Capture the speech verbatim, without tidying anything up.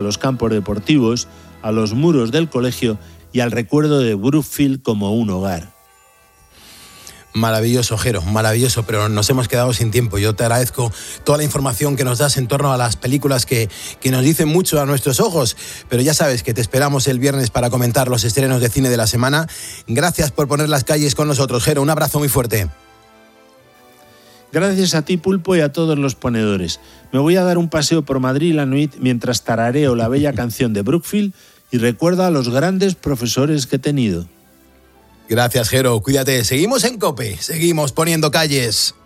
los campos deportivos, a los muros del colegio y al recuerdo de Brookfield como un hogar. Maravilloso, Jero, maravilloso, pero nos hemos quedado sin tiempo. Yo te agradezco toda la información que nos das en torno a las películas que, que nos dicen mucho a nuestros ojos, pero ya sabes que te esperamos el viernes para comentar los estrenos de cine de la semana. Gracias por poner las calles con nosotros, Jero, un abrazo muy fuerte. Gracias a ti, Pulpo, y a todos los ponedores. Me voy a dar un paseo por Madrid la nuit mientras tarareo la bella canción de Brookfield y recuerdo a los grandes profesores que he tenido. Gracias, Jero. Cuídate. Seguimos en COPE. Seguimos poniendo calles.